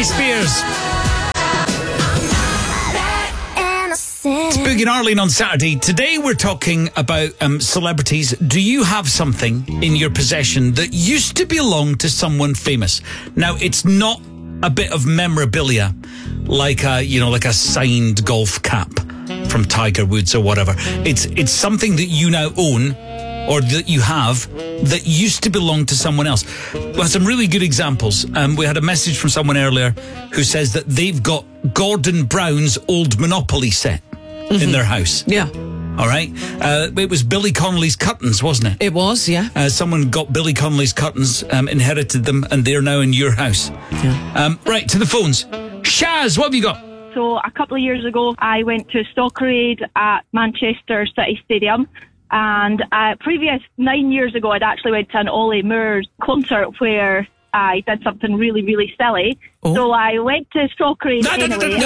Britney Spears. It's Boogie and Arlene on Saturday. Today we're talking about celebrities. Do you have something in your possession that used to belong to someone famous? Now, it's not a bit of memorabilia like a signed golf cap from Tiger Woods or whatever. It's something that you now own or that you have that used to belong to someone else. We had some really good examples. We had a message from someone earlier who says that they've got Gordon Brown's old Monopoly set in their house. Yeah. All right. It was Billy Connolly's curtains, wasn't it? It was, yeah. Someone got Billy Connolly's curtains, inherited them, and they're now in your house. Yeah. Right, to the phones. Shaz, what have you got? So a couple of years ago, I went to Soccer Aid at Manchester City Stadium. And previous 9 years ago, I'd actually went to an Ollie Moores concert where I did something really, really silly. Oh. So I went to Soccer Aid No.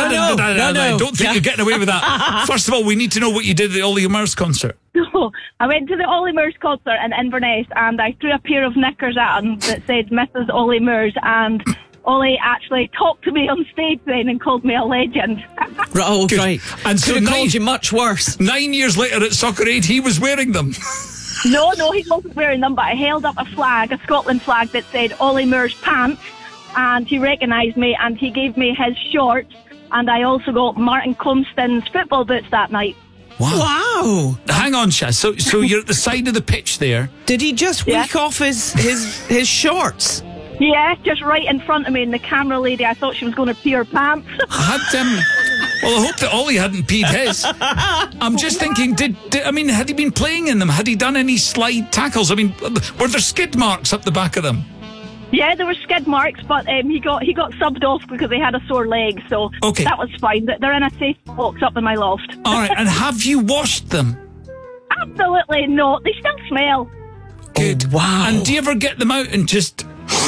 Don't think you're getting away with that. First of all, we need to know what you did at the Ollie Moores concert. So I went to the Ollie Moores concert in Inverness and I threw a pair of knickers at him that said Mrs. Ollie Moores, and Ollie actually talked to me on stage then and called me a legend. Oh, right. And so could have called you much worse. 9 years later at Soccer Aid, he was wearing them. No, he wasn't wearing them, but I held up a flag, a Scotland flag that said Ollie Moores pants, and he recognised me and he gave me his shorts, and I also got Martin Comston's football boots that night. Wow. Hang on, Shaz. So you're at the side of the pitch there. Did he just week off his shorts? Yeah, just right in front of me, and the camera lady, I thought she was going to pee her pants. Well, I hope that Ollie hadn't peed his. I'm just thinking, had he been playing in them? Had he done any slide tackles? I mean, were there skid marks up the back of them? Yeah, there were skid marks, but he got subbed off because he had a sore leg, so that was fine. They're in a safe box up in my loft. All right, and have you washed them? Absolutely not. They still smell. Good. Oh, wow. And do you ever get them out and just...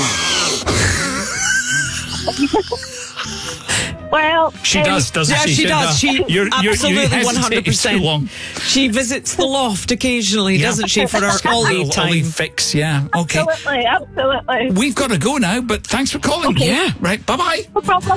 Well, she does, doesn't yeah, she? She does. She absolutely 100%. She visits the loft occasionally, doesn't she, for our Ollie time? Ollie fix, yeah. Okay. Absolutely. We've got to go now, but thanks for calling. Okay. Yeah. Right. Bye-bye. No problem.